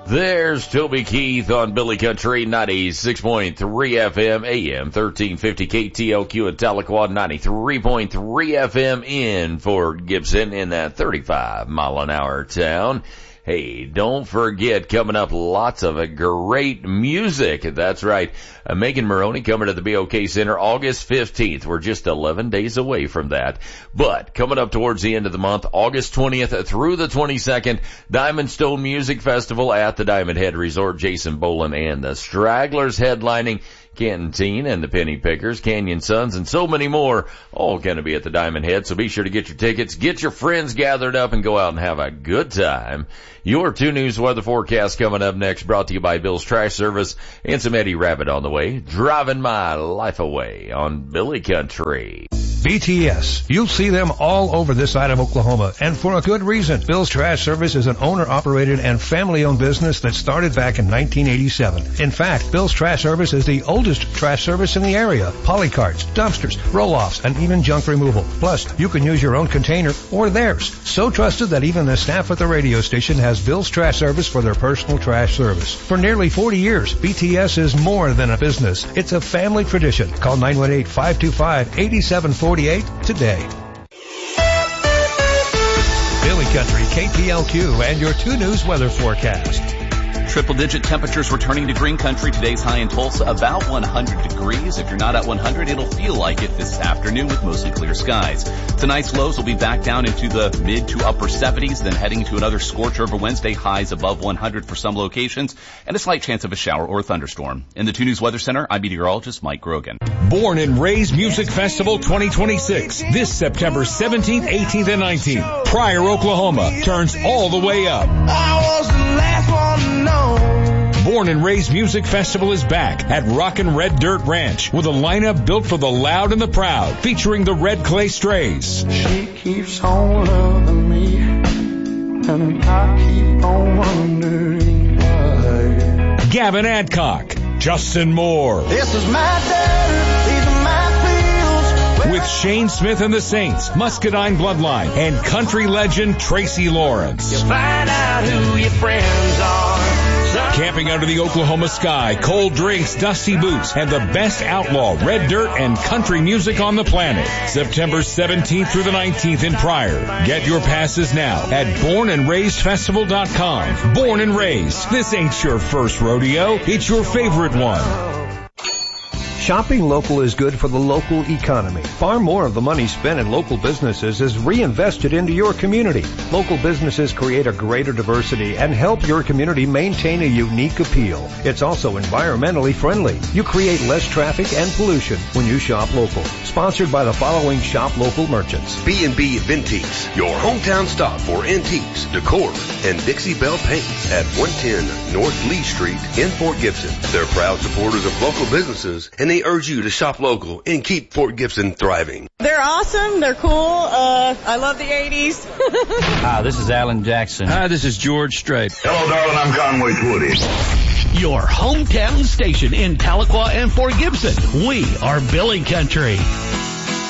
There's Toby Keith on Billy Country 96.3 FM, AM 1350 KTLQ at Tahlequah, 93.3 FM in Fort Gibson in that 35-mile-an-hour town. Hey, don't forget, coming up, lots of great music. That's right. Megan Moroney coming to the BOK Center August 15th. We're just 11 days away from that. But coming up towards the end of the month, August 20th through the 22nd, Diamond Stone Music Festival at the Diamond Head Resort. Jason Boland and the Stragglers headlining. Canteen and the Penny Pickers, Canyon Suns, and so many more, all going to be at the Diamond Head. So be sure to get your tickets, get your friends gathered up, and go out and have a good time. Your 2 News weather forecast coming up next, brought to you by Bill's Trash Service and some Eddie Rabbit on the way. Driving my life away on Billy Country. BTS. You'll see them all over this side of Oklahoma, and for a good reason. Bill's Trash Service is an owner-operated and family-owned business that started back in 1987. In fact, Bill's Trash Service is the oldest trash service in the area. Polycarts, dumpsters, roll-offs, and even junk removal. Plus, you can use your own container or theirs. So trusted that even the staff at the radio station has Bill's Trash Service for their personal trash service. For nearly 40 years, BTS is more than a business. It's a family tradition. Call 918-525-8748 today. Billy Country, KTLQ, and your 2 News weather forecast. Triple-digit temperatures returning to green country. Today's high in Tulsa about 100 degrees. If you're not at 100, it'll feel like it this afternoon with mostly clear skies. Tonight's lows will be back down into the mid to upper 70s, then heading to another scorch over Wednesday. Highs above 100 for some locations, and a slight chance of a shower or thunderstorm. In the 2 News Weather Center, I'm meteorologist Mike Grogan. Born and Raised Music Festival 2026. This September 17th, 18th, and 19th. Pryor, Oklahoma turns all the way up. I was the last one to know. Born and Raised Music Festival is back at Rockin' Red Dirt Ranch with a lineup built for the loud and the proud, featuring the Red Clay Strays. She keeps on loving me, and I keep on wondering why. Gavin Adcock, Justin Moore. This is my dirt, these are my fields. With Shane Smith and the Saints, Muscadine Bloodline, and country legend Tracy Lawrence. You find out who your friends are. Camping under the Oklahoma sky, cold drinks, dusty boots, and the best outlaw, red dirt, and country music on the planet. September 17th through the 19th in Pryor. Get your passes now at bornandraisedfestival.com. Born and Raised. This ain't your first rodeo. It's your favorite one. Shopping local is good for the local economy. Far more of the money spent in local businesses is reinvested into your community. Local businesses create a greater diversity and help your community maintain a unique appeal. It's also environmentally friendly. You create less traffic and pollution when you shop local. Sponsored by the following shop local merchants. B&B Vintiques, your hometown stop for antiques, decor, and Dixie Belle paints at 110 North Lee Street in Fort Gibson. They're proud supporters of local businesses, and they urge you to shop local and keep Fort Gibson thriving. They're awesome. They're cool. I love the 80s. Hi, this is Alan Jackson. Hi, this is George Strait. Hello, darling. I'm Conway Twitty. Your hometown station in Tahlequah and Fort Gibson. We are Billy Country.